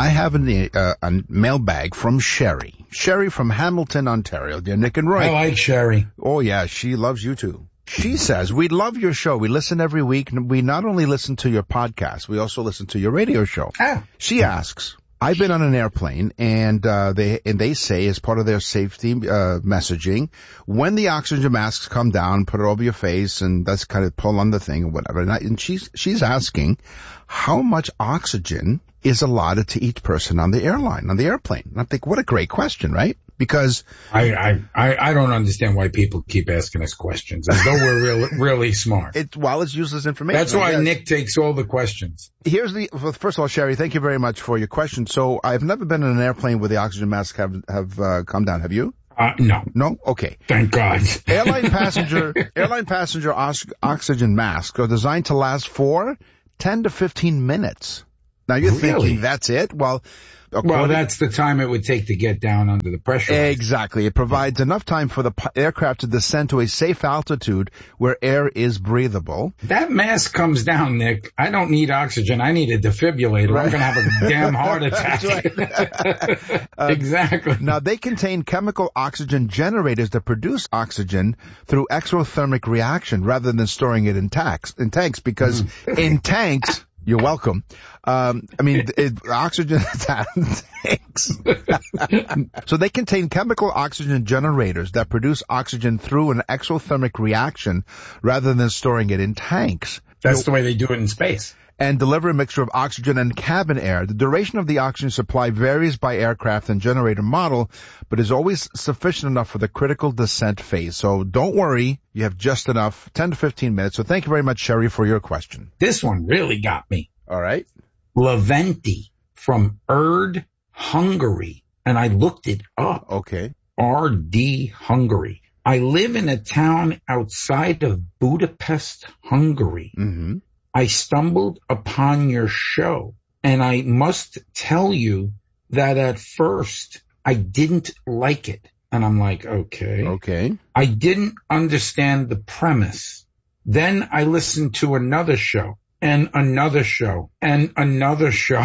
I have a mailbag from Sherry. Sherry from Hamilton, Ontario. Dear Nick and Roy. I like Sherry. Oh, yeah, she loves you too. She says, we love your show. We listen every week. We not only listen to your podcast, we also listen to your radio show. She asks, I've been on an airplane, and they say, as part of their safety messaging, when the oxygen masks come down, put it over your face, and that's kind of pull on the thing or whatever. And she's asking, how much oxygen is allotted to each person on the airplane? And I think, what a great question, right? Because I don't understand why people keep asking us questions as though we're really smart. It's useless information. That's why Nick takes all the questions. First of all, Sherry, thank you very much for your question. So I've never been in an airplane where the oxygen masks have come down. Have you? No. No? Okay. Thank God. Airline passenger oxygen masks are designed to last for 10 to 15 minutes. Now you're thinking that's it? Well, that's the time it would take to get down under the pressure. Exactly. It provides enough time for the aircraft to descend to a safe altitude where air is breathable. That mask comes down, Nick. I don't need oxygen. I need a defibrillator. Right. I'm going to have a damn heart attack. Right. Exactly. Now, they contain chemical oxygen generators that produce oxygen through exothermic reaction rather than storing it in tanks, because in tanks... You're welcome. Oxygen tanks. So they contain chemical oxygen generators that produce oxygen through an exothermic reaction rather than storing it in tanks. That's the way they do it in space. And deliver a mixture of oxygen and cabin air. The duration of the oxygen supply varies by aircraft and generator model, but is always sufficient enough for the critical descent phase. So don't worry, you have just enough, 10 to 15 minutes. So thank you very much, Sherry, for your question. This one really got me. All right. Leventi from Erd, Hungary. And I looked it up. Okay. RD, Hungary. I live in a town outside of Budapest, Hungary. Mm-hmm. I stumbled upon your show, and I must tell you that at first I didn't like it. And I'm like, okay. I didn't understand the premise. Then I listened to another show, and another show, and another show.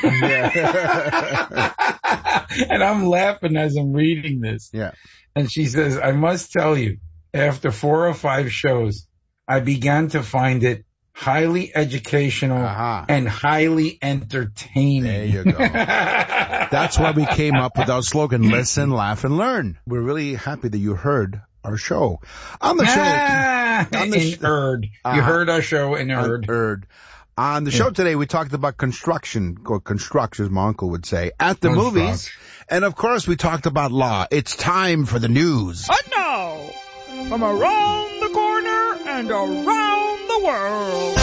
And I'm laughing as I'm reading this. Yeah. And she says, I must tell you, after 4 or 5 shows, I began to find it highly educational and highly entertaining. There you go. That's why we came up with our slogan, listen, laugh, and learn. We're really happy that you heard our show. On the show. Erd. You heard our show in Erd. On the show today, we talked about construction, as my uncle would say, at the movies. And of course, we talked about law. It's time for the news. And now, from around the corner and around the world,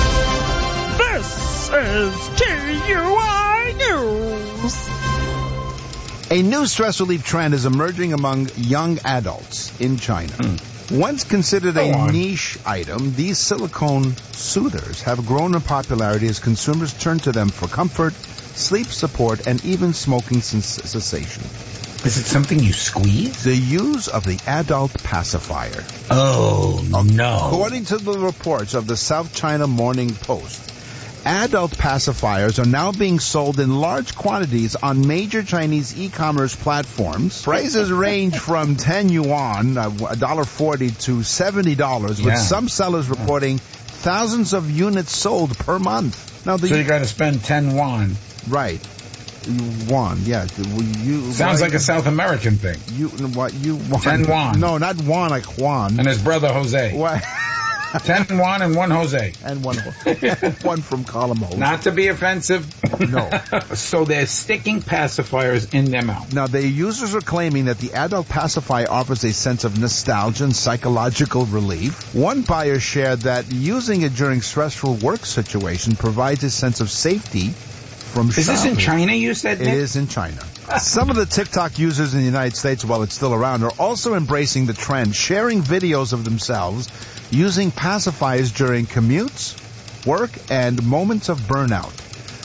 this is TUI News. A new stress relief trend is emerging among young adults in China. Once considered a niche item, these silicone soothers have grown in popularity as consumers turn to them for comfort, sleep support, and even smoking cessation. Is it something you squeeze? The use of the adult pacifier. Oh, no. According to the reports of the South China Morning Post, adult pacifiers are now being sold in large quantities on major Chinese e-commerce platforms. Prices range from 10 yuan, $1.40 to $70, with some sellers reporting thousands of units sold per month. Now, so you got to spend 10 yuan. Right. Yuan, yeah. Sounds like a South American thing. 10 yuan. No, not Juan like Juan. And his brother Jose. What? 10 yuan and 1 Jose. And one from Colombo. Not to be offensive. No. So they're sticking pacifiers in their mouth. Now, the users are claiming that the adult pacifier offers a sense of nostalgia and psychological relief. One buyer shared that using it during stressful work situation provides a sense of safety from Is this in China, you said, Nick? It is in China. Some of the TikTok users in the United States, while it's still around, are also embracing the trend, sharing videos of themselves using pacifiers during commutes, work, and moments of burnout.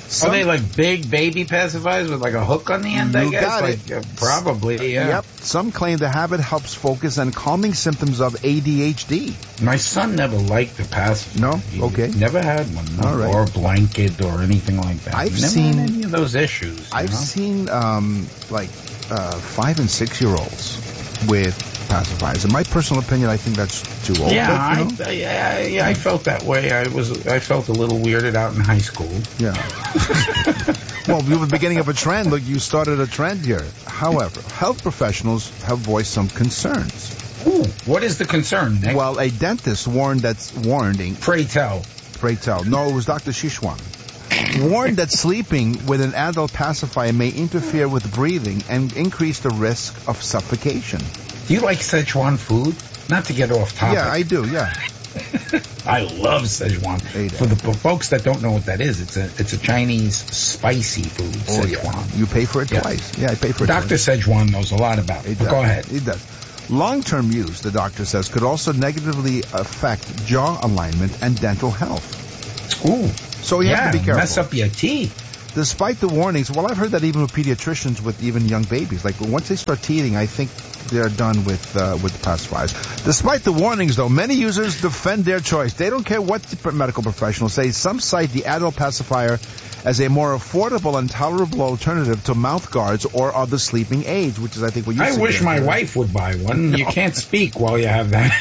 Are they like big baby pacifiers with like a hook on the end, I guess? Got it. Probably, yeah. Yep. Some claim the habit helps focus and calming symptoms of ADHD. My son never liked the pacifier. No? Okay. He never had one. No, all right. Or a blanket or anything like that. I've never seen had any of those issues. I've seen 5 and 6 year olds with pacifiers. In my personal opinion, I think that's too old. Yeah, but, I felt that way. I felt a little weirded out in high school. Yeah. Well, you were the beginning of a trend. Look, you started a trend here. However, health professionals have voiced some concerns. Ooh, what is the concern, Nick? Well, a dentist warned. Pray tell. No, it was Dr. Shishwan. Warned that sleeping with an adult pacifier may interfere with breathing and increase the risk of suffocation. Do you like Szechuan food? Not to get off topic. Yeah, I do, yeah. I love Szechuan. For the folks that don't know what that is, it's a Chinese spicy food, Szechuan. Yeah. You pay for it twice. Yeah, I pay for it Dr. twice. Szechuan knows a lot about it. Go ahead. He does. Long-term use, the doctor says, could also negatively affect jaw alignment and dental health. Ooh. So you have to be careful. Mess up your teeth. Despite the warnings, well, I've heard that even with pediatricians, with even young babies, like once they start teething, I think they're done with the pacifiers. Despite the warnings, though, many users defend their choice. They don't care what the medical professionals say. Some cite the adult pacifier as a more affordable and tolerable alternative to mouth guards or other sleeping aids, which is, I think, what you I wish my wife would buy one. No. You can't speak while you have that.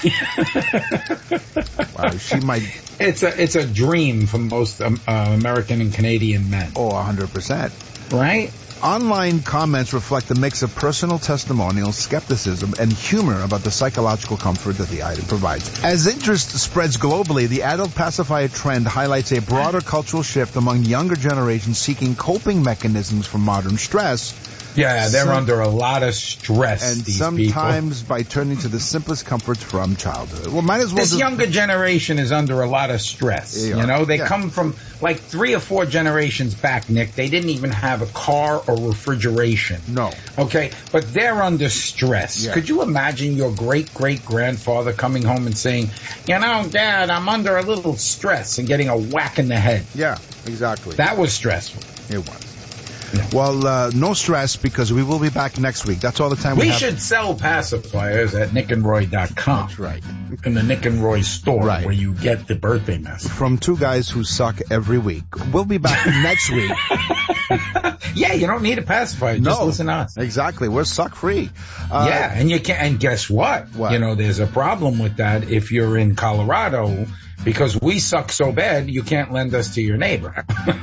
Wow, she might. It's a dream for most American and Canadian men. Oh, 100%. Right? Online comments reflect a mix of personal testimonials, skepticism, and humor about the psychological comfort that the item provides. As interest spreads globally, the adult pacifier trend highlights a broader cultural shift among younger generations seeking coping mechanisms for modern stress. Yeah, they're under a lot of stress, and these sometimes people. By turning to the simplest comforts from childhood. Well, might as well. This younger generation is under a lot of stress. They come from like 3 or 4 generations back, Nick. They didn't even have a car or refrigeration. No. Okay, but they're under stress. Yeah. Could you imagine your great-great-grandfather coming home and saying, Dad, I'm under a little stress, and getting a whack in the head? Yeah, exactly. That was stressful. It was. Yeah. Well, no stress, because we will be back next week. That's all the time we have. We should sell pacifiers at nickandroy.com. That's right. In the Nick and Roy store, where you get the birthday message. From 2 guys who suck every week. We'll be back next week. Yeah, you don't need a pacifier. Just listen to us. Exactly. We're suck-free. Yeah, and you can. And guess what? There's a problem with that if you're in Colorado, because we suck so bad, you can't lend us to your neighbor.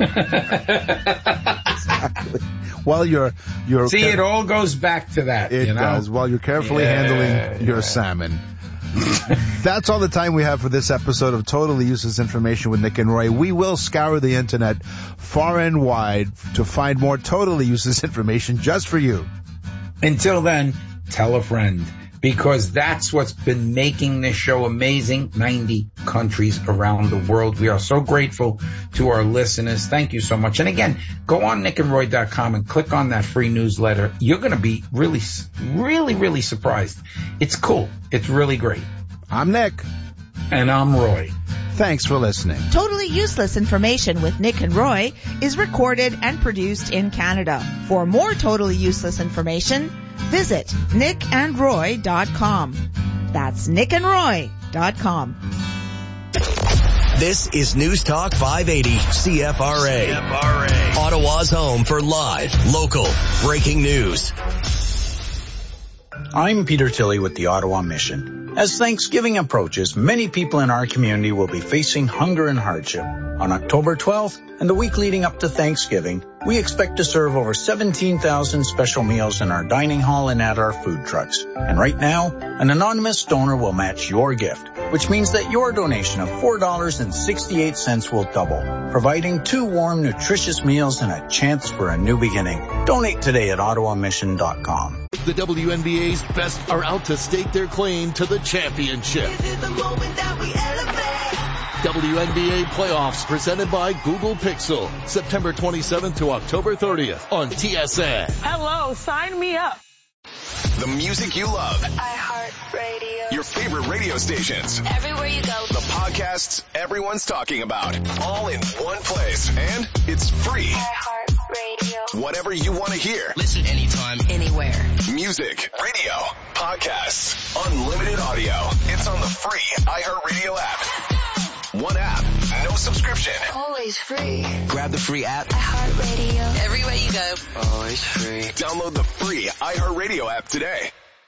Exactly. Well, See, it all goes back to that. It does. While you're carefully handling your salmon. That's all the time we have for this episode of Totally Useless Information with Nick and Roy. We will scour the internet far and wide to find more totally useless information just for you. Until then, tell a friend, because that's what's been making this show amazing. 90 countries around the world. We are so grateful to our listeners. Thank you so much. And again, go on nickandroy.com and click on that free newsletter. You're going to be really, really, really surprised. It's cool. It's really great. I'm Nick. And I'm Roy. Thanks for listening. Totally Useless Information with Nick and Roy is recorded and produced in Canada. For more totally useless information, visit nickandroy.com. That's nickandroy.com. This is News Talk 580 CFRA. Ottawa's home for live, local, breaking news. I'm Peter Tilley with the Ottawa Mission. As Thanksgiving approaches, many people in our community will be facing hunger and hardship. On October 12th and the week leading up to Thanksgiving, we expect to serve over 17,000 special meals in our dining hall and at our food trucks. And right now, an anonymous donor will match your gift, which means that your donation of $4.68 will double, providing 2 warm, nutritious meals and a chance for a new beginning. Donate today at ottawamission.com. The WNBA's best are out to stake their claim to the championship. This is the moment that we elevate. WNBA playoffs presented by Google Pixel. September 27th to October 30th on TSN. Hello, sign me up. The music you love. I heart iHeartRadio. Your favorite radio stations. Everywhere you go. The podcasts everyone's talking about. All in one place. And it's free. iHeartRadio. Whatever you want to hear. Listen anytime, anywhere. Music, radio, podcasts, unlimited audio. It's on the free iHeartRadio app. One app, no subscription. Always free. Grab the free app. iHeartRadio. Everywhere you go. Always free. Download the free iHeartRadio app today.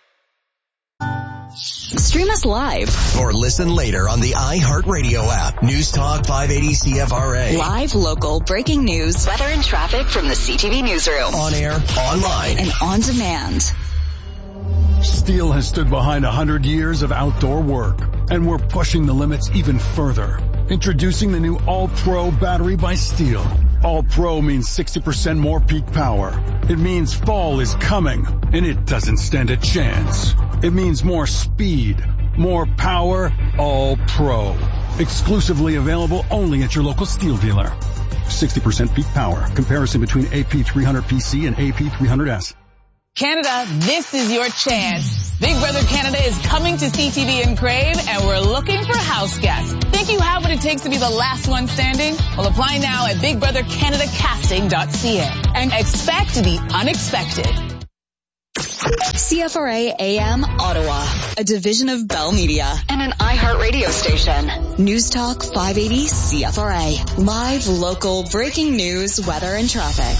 Stream us live. Or listen later on the iHeartRadio app. News Talk 580 CFRA. Live, local, breaking news, weather and traffic from the CTV newsroom. On air, online, and on demand. Steel has stood behind 100 years of outdoor work, and we're pushing the limits even further. Introducing the new All-Pro battery by Steel. All-Pro means 60% more peak power. It means fall is coming, and it doesn't stand a chance. It means more speed, more power, All-Pro. Exclusively available only at your local Steel dealer. 60% peak power. Comparison between AP300PC and AP300S. Canada, this is your chance. Big Brother Canada is coming to CTV and Crave, and we're looking for house guests. Think you have what it takes to be the last one standing? Well, apply now at BigBrotherCanadaCasting.ca and expect the unexpected. CFRA AM Ottawa, a division of Bell Media and an iHeartRadio station. News Talk 580 CFRA. Live, local, breaking news, weather, and traffic.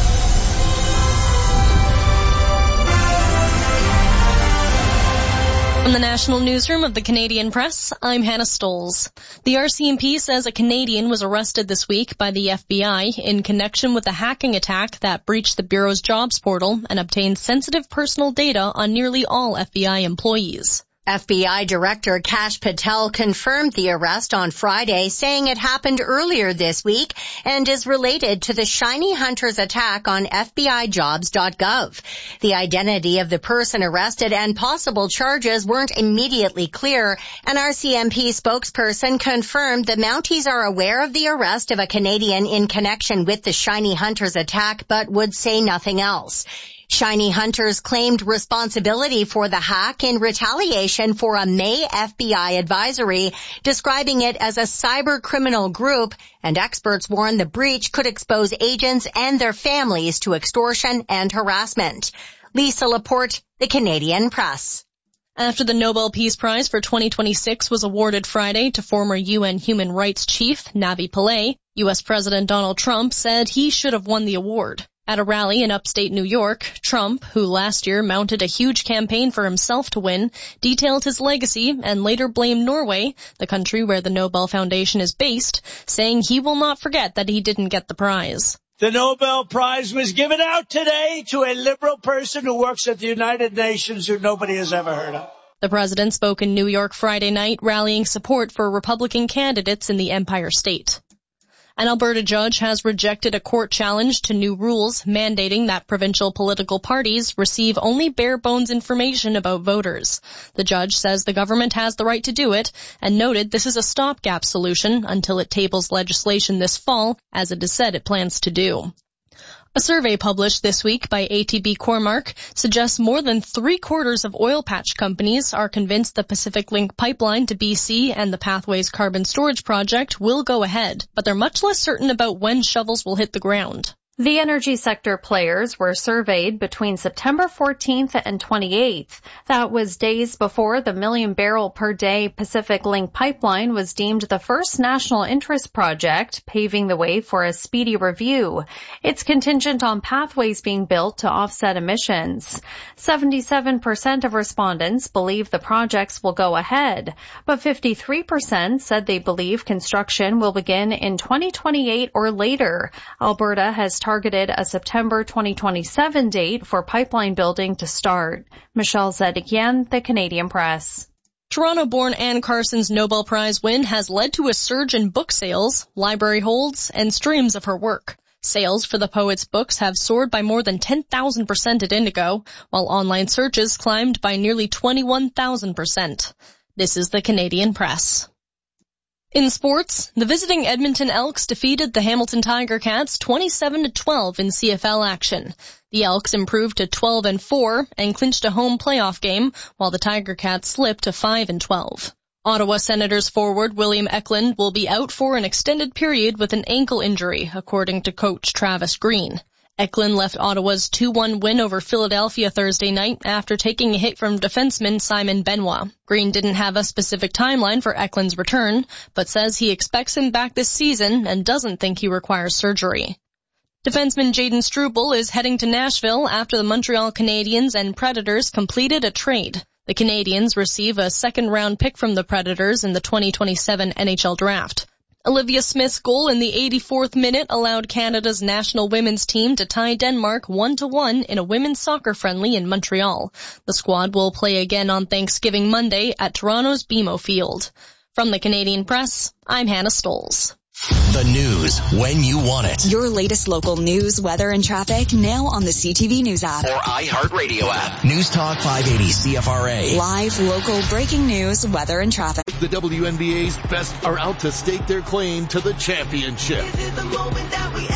From the National Newsroom of the Canadian Press, I'm Hannah Stoles. The RCMP says a Canadian was arrested this week by the FBI in connection with a hacking attack that breached the Bureau's jobs portal and obtained sensitive personal data on nearly all FBI employees. FBI Director Kash Patel confirmed the arrest on Friday, saying it happened earlier this week and is related to the Shiny Hunters attack on FBIJobs.gov. The identity of the person arrested and possible charges weren't immediately clear. An RCMP spokesperson confirmed the Mounties are aware of the arrest of a Canadian in connection with the Shiny Hunters attack, but would say nothing else. Shiny Hunters claimed responsibility for the hack in retaliation for a May FBI advisory, describing it as a cyber criminal group, and experts warn the breach could expose agents and their families to extortion and harassment. Lisa Laporte, The Canadian Press. After the Nobel Peace Prize for 2026 was awarded Friday to former UN Human Rights Chief Navi Pillay, U.S. President Donald Trump said he should have won the award. At a rally in upstate New York, Trump, who last year mounted a huge campaign for himself to win, detailed his legacy and later blamed Norway, the country where the Nobel Foundation is based, saying he will not forget that he didn't get the prize. The Nobel Prize was given out today to a liberal person who works at the United Nations who nobody has ever heard of. The president spoke in New York Friday night, rallying support for Republican candidates in the Empire State. An Alberta judge has rejected a court challenge to new rules mandating that provincial political parties receive only bare-bones information about voters. The judge says the government has the right to do it and noted this is a stopgap solution until it tables legislation this fall, as it has said it plans to do. A survey published this week by ATB Cormark suggests more than 3/4 of oil patch companies are convinced the Pacific Link pipeline to BC and the Pathways carbon storage project will go ahead, but they're much less certain about when shovels will hit the ground. The energy sector players were surveyed between September 14th and 28th. That was days before the million-barrel-per-day Pacific Link pipeline was deemed the first national interest project, paving the way for a speedy review. It's contingent on pathways being built to offset emissions. 77% of respondents believe the projects will go ahead, but 53% said they believe construction will begin in 2028 or later. Alberta has targeted a September 2027 date for pipeline building to start. Michelle Zedekian, The Canadian Press. Toronto-born Anne Carson's Nobel Prize win has led to a surge in book sales, library holds, and streams of her work. Sales for the poet's books have soared by more than 10,000% at Indigo, while online searches climbed by nearly 21,000%. This is The Canadian Press. In sports, the visiting Edmonton Elks defeated the Hamilton Tiger Cats 27-12 in CFL action. The Elks improved to 12-4 and clinched a home playoff game, while the Tiger Cats slipped to 5-12. Ottawa Senators forward William Eklund will be out for an extended period with an ankle injury, according to coach Travis Green. Eklund left Ottawa's 2-1 win over Philadelphia Thursday night after taking a hit from defenseman Simon Benoit. Green didn't have a specific timeline for Eklund's return, but says he expects him back this season and doesn't think he requires surgery. Defenseman Jaden Struble is heading to Nashville after the Montreal Canadiens and Predators completed a trade. The Canadiens receive a second-round pick from the Predators in the 2027 NHL Draft. Olivia Smith's goal in the 84th minute allowed Canada's national women's team to tie Denmark 1-1 in a women's soccer friendly in Montreal. The squad will play again on Thanksgiving Monday at Toronto's BMO Field. From the Canadian Press, I'm Hannah Stolz. The news when you want it. Your latest local news, weather, and traffic now on the CTV News app. Or iHeartRadio app. News Talk 580 CFRA. Live, local, breaking news, weather, and traffic. The WNBA's best are out to stake their claim to the championship. This is the moment that we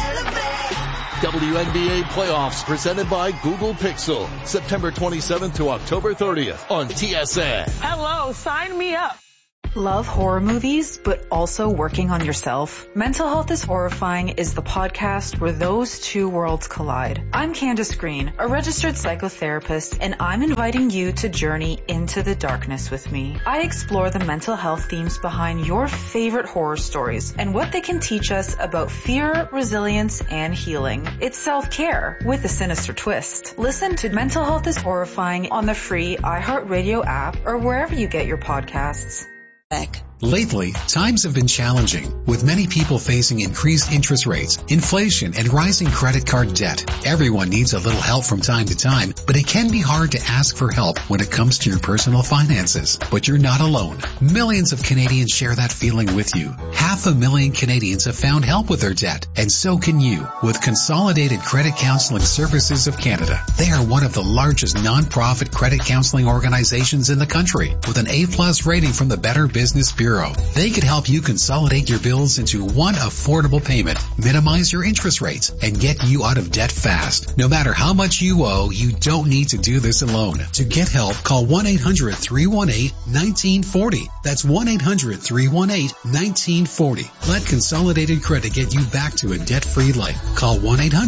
elevate. WNBA playoffs presented by Google Pixel. September 27th to October 30th on TSN. Hello, sign me up. Love horror movies, but also working on yourself? Mental Health is Horrifying is the podcast where those two worlds collide. I'm Candace Green, a registered psychotherapist, and I'm inviting you to journey into the darkness with me. I explore the mental health themes behind your favorite horror stories and what they can teach us about fear, resilience, and healing. It's self-care with a sinister twist. Listen to Mental Health is Horrifying on the free iHeartRadio app or wherever you get your podcasts. Lately, times have been challenging, with many people facing increased interest rates, inflation, and rising credit card debt. Everyone needs a little help from time to time, but it can be hard to ask for help when it comes to your personal finances. But you're not alone. Millions of Canadians share that feeling with you. 500,000 Canadians have found help with their debt, and so can you with Consolidated Credit Counseling Services of Canada. They are one of the largest non-profit credit counseling organizations in the country, with an A+ rating from the Better Business Bureau. They could help you consolidate your bills into one affordable payment, minimize your interest rates, and get you out of debt fast. No matter how much you owe, you don't need to do this alone. To get help, call 1-800-318-1940. That's 1-800-318-1940. Let Consolidated Credit get you back to a debt-free life. Call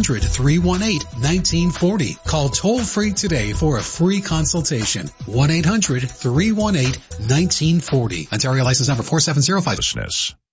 1-800-318-1940. Call toll-free today for a free consultation. 1-800-318-1940. Ontario license number 4705.